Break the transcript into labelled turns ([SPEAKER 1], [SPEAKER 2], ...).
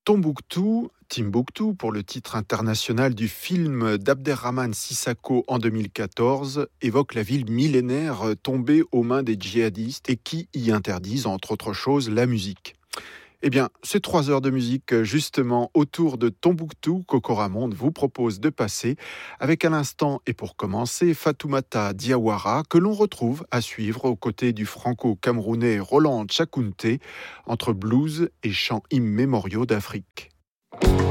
[SPEAKER 1] Timbuktu pour le titre international du film d'Abderrahmane Sissako en 2014, évoque la ville millénaire tombée aux mains des djihadistes et qui y interdisent, entre autres choses, la musique. Eh bien, ces 3 heures de musique, justement, autour de Tombouctou, qu'Okora Monde vous propose de passer, avec à l'instant, et pour commencer, Fatoumata Diawara, que l'on retrouve à suivre aux côtés du franco-camerounais Roland Tchakounté, entre blues et chants immémoriaux d'Afrique.